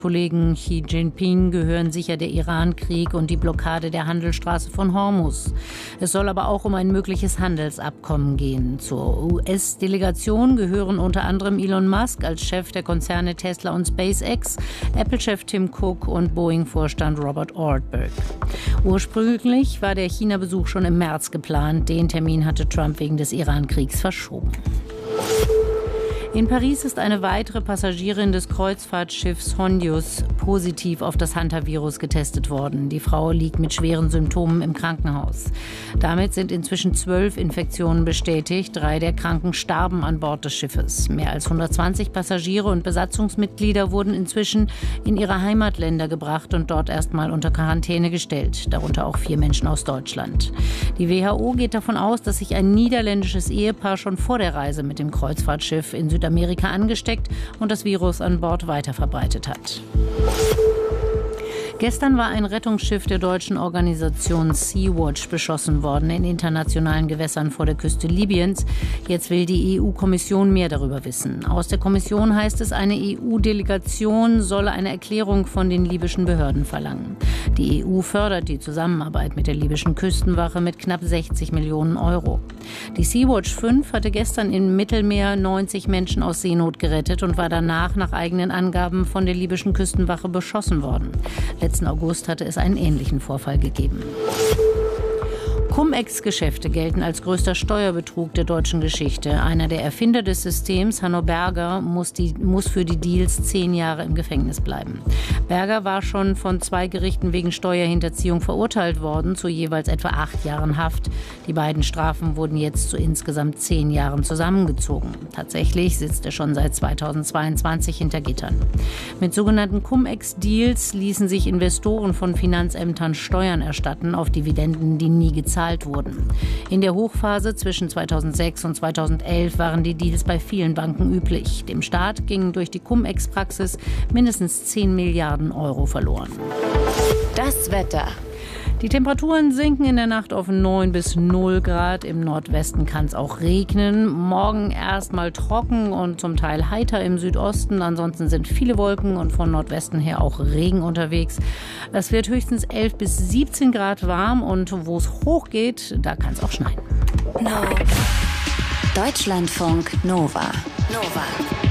Kollegen Xi Jinping gehören sicher der Iran-Krieg und die Blockade der Handelsstraße von Hormuz. Es soll aber auch um ein mögliches Handelsabkommen gehen. Zur US-Delegation gehören unter anderem Elon Musk als Chef der Konzerne Tesla und SpaceX, Apple-Chef Tim Cook und Boeing-Vorstand Robert Ortberg. Ursprünglich war der China-Besuch schon im März geplant. Den Termin hatte Trump wegen des Iran-Kriegs verschoben. In Paris ist eine weitere Passagierin des Kreuzfahrtschiffs Hondius positiv auf das Hantavirus getestet worden. Die Frau liegt mit schweren Symptomen im Krankenhaus. Damit sind inzwischen 12 Infektionen bestätigt. 3 der Kranken starben an Bord des Schiffes. Mehr als 120 Passagiere und Besatzungsmitglieder wurden inzwischen in ihre Heimatländer gebracht und dort erstmal unter Quarantäne gestellt. Darunter auch 4 Menschen aus Deutschland. Die WHO geht davon aus, dass sich ein niederländisches Ehepaar schon vor der Reise mit dem Kreuzfahrtschiff in Südamerika angesteckt und das Virus an Bord weiterverbreitet hat. Gestern war ein Rettungsschiff der deutschen Organisation Sea-Watch beschossen worden in internationalen Gewässern vor der Küste Libyens. Jetzt will die EU-Kommission mehr darüber wissen. Aus der Kommission heißt es, eine EU-Delegation solle eine Erklärung von den libyschen Behörden verlangen. Die EU fördert die Zusammenarbeit mit der libyschen Küstenwache mit knapp 60 Millionen Euro. Die Sea-Watch 5 hatte gestern im Mittelmeer 90 Menschen aus Seenot gerettet und war danach nach eigenen Angaben von der libyschen Küstenwache beschossen worden. Letzten August hatte es einen ähnlichen Vorfall gegeben. Cum-Ex-Geschäfte gelten als größter Steuerbetrug der deutschen Geschichte. Einer der Erfinder des Systems, Hanno Berger, muss für die Deals 10 Jahre im Gefängnis bleiben. Berger war schon von 2 Gerichten wegen Steuerhinterziehung verurteilt worden, zu jeweils etwa 8 Jahren Haft. Die beiden Strafen wurden jetzt zu insgesamt 10 Jahren zusammengezogen. Tatsächlich sitzt er schon seit 2022 hinter Gittern. Mit sogenannten Cum-Ex-Deals ließen sich Investoren von Finanzämtern Steuern erstatten auf Dividenden, die nie gezahlt wurden. In der Hochphase zwischen 2006 und 2011 waren die Deals bei vielen Banken üblich. Dem Staat gingen durch die Cum-Ex-Praxis mindestens 10 Milliarden Euro verloren. Das Wetter. Die Temperaturen sinken in der Nacht auf 9 bis 0 Grad. Im Nordwesten kann es auch regnen. Morgen erstmal trocken und zum Teil heiter im Südosten. Ansonsten sind viele Wolken und von Nordwesten her auch Regen unterwegs. Es wird höchstens 11 bis 17 Grad warm und wo es hochgeht, da kann es auch schneien. Deutschlandfunk Nova.